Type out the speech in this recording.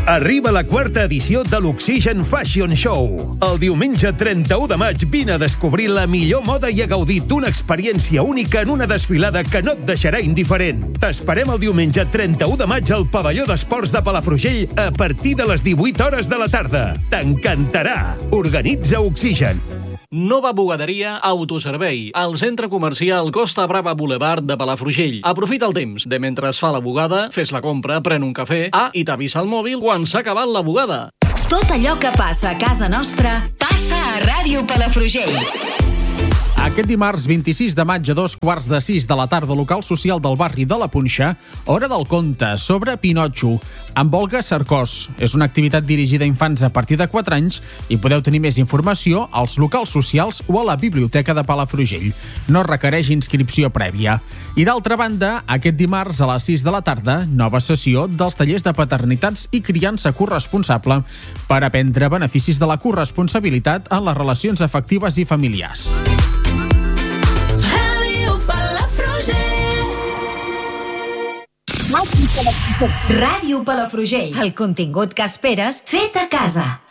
Arriba la quarta edició de l'Oxigen Fashion Show. El diumenge 31 de maig vine a descobrir la millor moda i a gaudir d'una experiència única en una desfilada que no et deixarà indiferent. T'esperem el diumenge 31 de maig al pavelló d'esports de Palafrugell a partir de les 18 hores de la tarda. T'encantarà! Organitza Oxigen. Nova bugaderia Autoservei, al centre comercial Costa Brava Boulevard de Palafrugell. Aprofita el temps de mentre es fa la bugada, fes la compra, pren un cafè, i t'avisa al mòbil quan s'ha acabat la bugada. Tot allò que passa a casa nostra passa a Ràdio Palafrugell. Aquest dimarts 26 de maig a 5:45 de la tarda, local social del barri de la Punxa, Hora del conte sobre Pinotxo, amb Olga Cercós. És una activitat dirigida a infants a partir de 4 anys i podeu tenir més informació als locals socials o a la Biblioteca de Palafrugell. No requereix inscripció prèvia. I d'altra banda, aquest dimarts a les 6 de la tarda, nova sessió dels tallers de paternitats i criança corresponsable per aprendre beneficis de la corresponsabilitat en les relacions afectives i familiars. Ràdio Palafrugell. El contingut que esperes fet a casa.